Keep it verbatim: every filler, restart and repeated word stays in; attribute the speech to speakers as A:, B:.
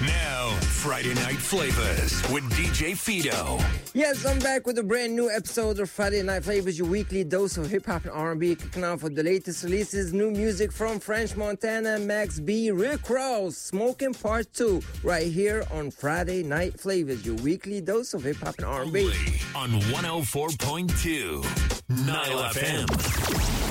A: Now, Friday Night Flavors with D J Fido.
B: Yes, I'm back with a brand new episode of Friday Night Flavors, your weekly dose of hip-hop and R and B. Kicking off with the latest releases, new music from French Montana, Max B, Rick Ross, Smoking Part two, right here on Friday Night Flavors, your weekly dose of hip-hop and R and B.
A: Only on one oh four point two Nile F M.